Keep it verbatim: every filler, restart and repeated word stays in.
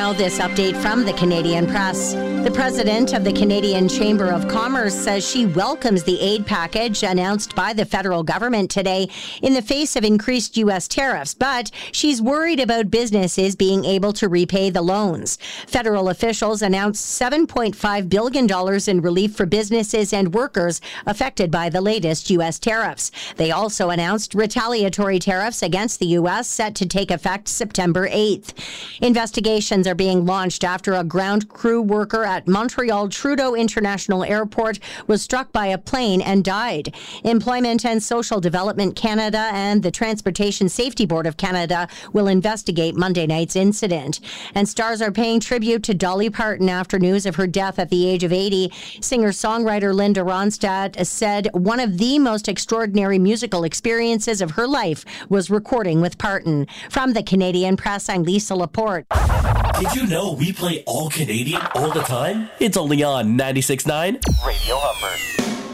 Now, this update from the Canadian Press. The president of the Canadian Chamber of Commerce says she welcomes the aid package announced by the federal government today in the face of increased U S tariffs, but she's worried about businesses being able to repay the loans. Federal officials announced seven point five billion dollars in relief for businesses and workers affected by the latest U S tariffs. They also announced retaliatory tariffs against the U S set to take effect September eighth. Investigations are being launched after a ground crew worker at Montreal Trudeau International Airport was struck by a plane and died. Employment and Social Development Canada and the Transportation Safety Board of Canada will investigate Monday night's incident. And stars are paying tribute to Dolly Parton after news of her death at the age of eighty. Singer-songwriter Linda Ronstadt said one of the most extraordinary musical experiences of her life was recording with Parton. From the Canadian Press, I'm Lisa Laporte. Did you know we play all Canadian all the time? It's only on ninety-six point nine Radio Humber.